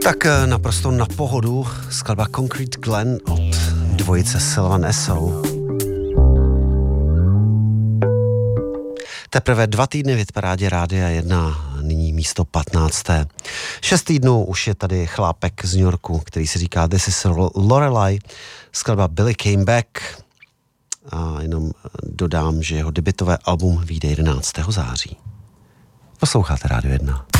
Tak naprosto na pohodu skladba Concrete Glen od dvojice Sylvan Esso. Teprve 2 týdny v hitparádě Rádia 1, nyní místo 15. 6 týdnů už je tady chlápek z New Yorku, který si říká This is Lorelei, skladba Billy Came Back. A jenom dodám, že jeho debutové album vyjde 11. září. Posloucháte Rádio 1.